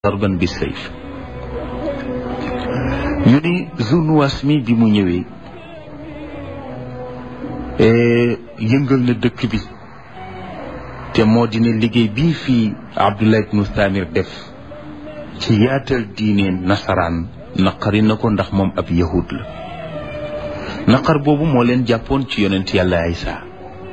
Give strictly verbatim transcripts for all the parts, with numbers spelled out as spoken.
darban bi sayf ñu ni Zunuwas mi bi mu ñëwee yëngal na dëkk bi te moo dina liggéey bii fii Abdullah ibnu Thamir def ci yaatal diine nasaraan naqari na ko ndax moom ab yahud la naqar boobu moo leen jàppoon ci yonent yàlla Isa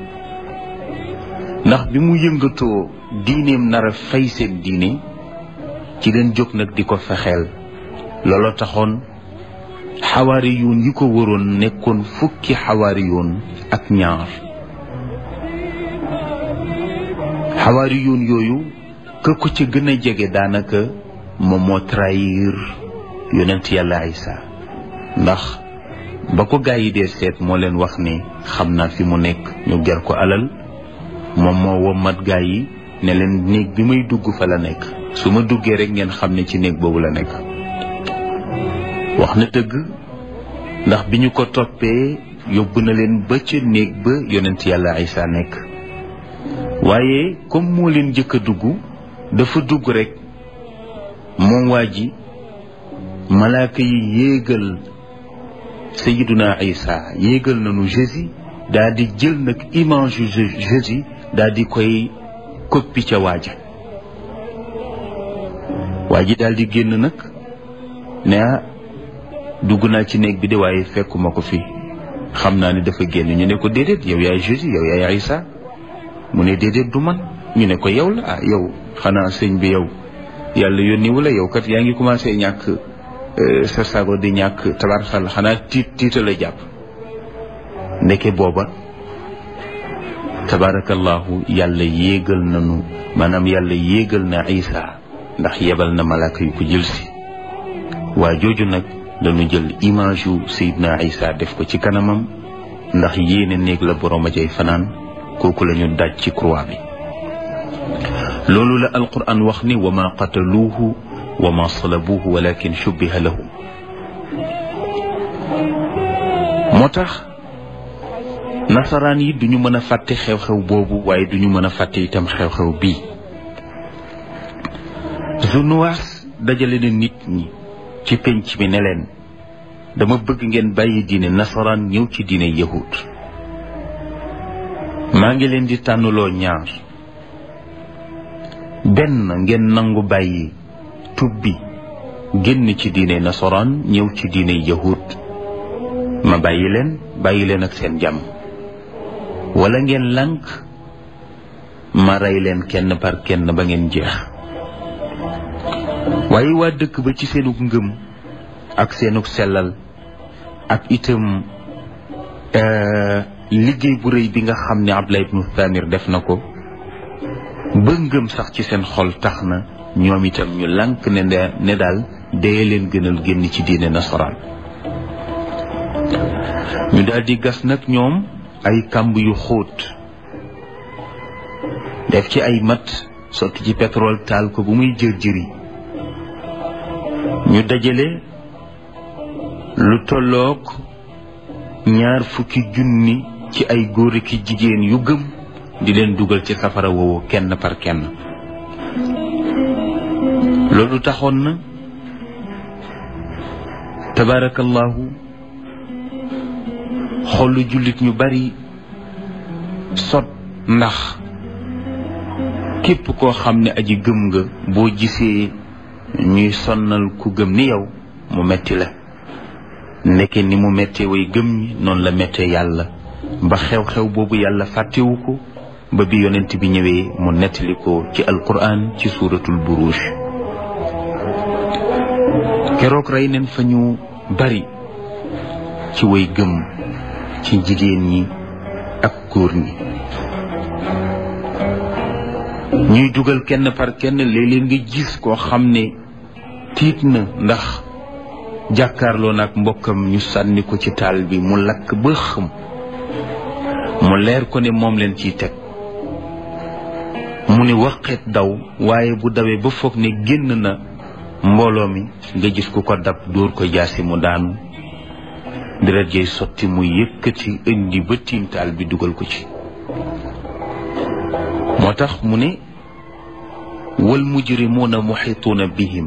ndax bi mu yëngatoo diineem nar a fay seen diine ci leen jóg nag di ko fexeel looloo taxoon xawaari yoon yi ko waroon nekkoon fukki xawaari yoon ak ñaar xawaari yoon yooyu ka ko ci gën a jege daanaka moom moo trahir yonent yàlla Isa ndax ba ko gaa yi dee seet moo leen wax ne xam naa fi mu nekk ñu ger ko alal moom moo wommat gaa yi ne leen néeg bi may dugg fa la nekk su ma duggee rek ngeen xam ne ci néeg boobu la nekk wax na dëgg ndax bi ñu ko toppee yóbbu na leen ba ca néeg ba yonent yàlla Isa nekk waaye comme moo leen njëkk a dugg dafa dugg rek moom waa ji malaaka yi yéegal sayiduna Isa yéegal nañu Jésus daal di jël nag image yu Jésus daal di koy koppi ca waaja waa ji daal di génn nag ne ah dugg naa ci néeg bi de waaye fekkuma ko fi xam naa ne dafa génn ñu ne ko déedéet yow yaay Jésus yow yaay Isa mu ne déedéet du man ñu ne ko yow la ah yow xanaa sëñ bi yow yàlla yónni wu la yow kat yaa ngi commencé ñàkk sa sago di ñàkk tabarxal xanaa tiit tiita la jàpp ndeke booba tabarakallahu yàlla yéegal nanu maanaam yàlla yéegal na Isa ndax yebal na malaaka yu ko jël si waa jooju nag dañu jël image yu Seydina Isa def ko ci kanamam ndax yéene néeg la borom a jay fanaan kooku la ñu daj ci croix bi loolu la alquran wax ni wa ma qataluuhu wa ma salabuuhu walakin shubbiha lahum moo tax nasaraan yi duñu mën a fàtte xew-xew boobu waaye duñu mën a fàtte itam xew-xew bii Zunuwas dajale na nit ñi ci penc mi ne leen dama bëgg ngeen bàyyi diine nasaraan ñëw ci diine yahud maa ngi leen di tànnuloo ñaar benn ngeen nangu bàyyi tubbi génn ci diine nasaraan ñëw ci diine yahud ma bàyyi leen bàyyi leen ak seen jàmm wala ngeen lànk ma rey leen kenn par kenn ba ngeen jeex waaye waa dëkk ba ci seenug ngëm ak seenug sellal ak itam liggéey bu rëy bi nga xam ne Abdullah ibnu Thamir def na ko ba ngëm sax ci seen xol tax na ñoom itam ñu lànk ne ne daal dee leen gënal génn ci diine nasaraan ñu daal di gas nag ñoom ay kàmb yu xóot def ci ay mat sotti ci pétrole taal ko bu muy jër jëri ñu dajale lu tolloog ñaar fukki junni ci ay góor ki jigéen yu gëm di leen dugal ci safara woowu kenn par kenn loolu taxoon na tabarakallahu xolu jullit ñu bari sot ndax képp koo xam ne aji gëm nga boo gisee ñuy sonnal ku gëm ni yow mu metti la ndeke ni mu mettee way gëm ñi noonu la mettee yàlla ba xew-xew boobu yàlla fàttewu ko ba bi yonent bi ñëwee mu nettali ko ci alquran ci suuratul buruj keroog rey neen fa ñu bari ci way gëm ci jigéen ñi ak góor ñi ñuy dugal kenn par kenn léeg-léeg nga gis koo xam ne tiit na ndax jàkkaarloo nag mbokkam ñu sànni ko ci taal bi mu lakk ba xëm mu leer ko ne moom leen ciy teg mu ni waqet daw waaye bu dawee ba foog ne génn na mbooloo mi nga gis ku ko dab dóor ko jaasi mu daanu deret jey sotti mu yëkkati indi ba tiim taal bi dugal ko ci moo tax mu ne wal mujrimuuna muxituuna bihim